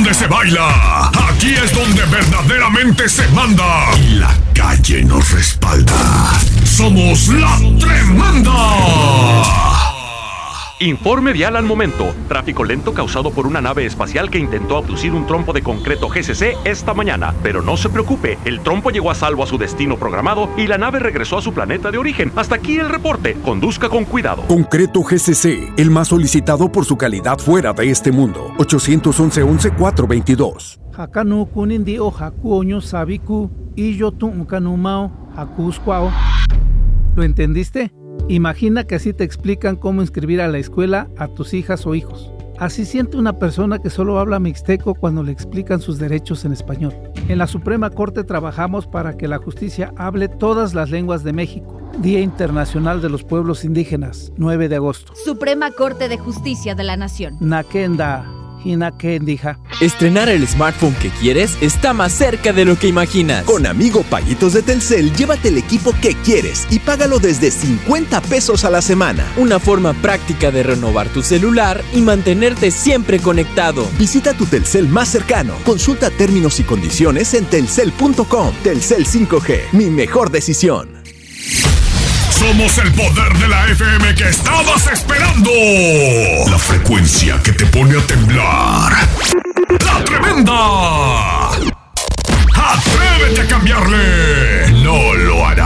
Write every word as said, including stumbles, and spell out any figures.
donde se baila. Aquí es donde verdaderamente se manda. Y la calle nos respalda. Somos la Tremenda. Informe vial al momento. Tráfico lento causado por una nave espacial que intentó abducir un trompo de concreto G C C esta mañana. Pero no se preocupe, el trompo llegó a salvo a su destino programado y la nave regresó a su planeta de origen. Hasta aquí el reporte. Conduzca con cuidado. Concreto G C C, el más solicitado por su calidad fuera de este mundo. ochocientos once, once, cuatrocientos veintidós. Hakanu kunin o hakuoño sabiku y yo tu kanumao hakuskwao. ¿Lo entendiste? Imagina que así te explican cómo inscribir a la escuela a tus hijas o hijos. Así siente una persona que solo habla mixteco cuando le explican sus derechos en español. En la Suprema Corte trabajamos para que la justicia hable todas las lenguas de México. Día Internacional de los Pueblos Indígenas, nueve de agosto. Suprema Corte de Justicia de la Nación. Nakenda. Estrenar el smartphone que quieres está más cerca de lo que imaginas. Con Amigo Paguitos de Telcel, llévate el equipo que quieres y págalo desde cincuenta pesos a la semana. Una forma práctica de renovar tu celular y mantenerte siempre conectado. Visita tu Telcel más cercano. Consulta términos y condiciones en telcel punto com. Telcel cinco G, mi mejor decisión. Somos el poder de la F M que estabas esperando. La frecuencia que te pone a temblar. ¡La Tremenda! ¡Atrévete a cambiarle! No lo harás.